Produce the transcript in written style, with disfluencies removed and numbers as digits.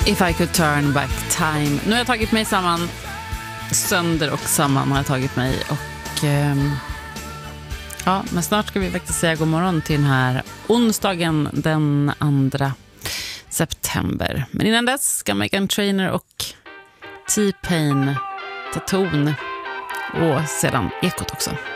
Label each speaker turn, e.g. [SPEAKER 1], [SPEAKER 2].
[SPEAKER 1] If I could turn back time. Nu har jag tagit mig samman. Sönder och samman har jag tagit mig. Och ja, men snart ska vi faktiskt säga god morgon till den här onsdagen den 2 september. Men innan dess ska Meghan Trainor och T-Pain ta ton. Och sedan Ekot också.